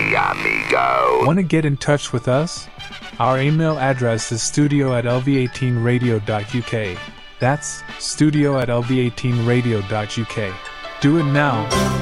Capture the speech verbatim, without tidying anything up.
mi amigo. Want to get in touch with us? Our email address is studio at l v eighteen radio dot u k. That's studio at l v eighteen radio dot u k. Do it now.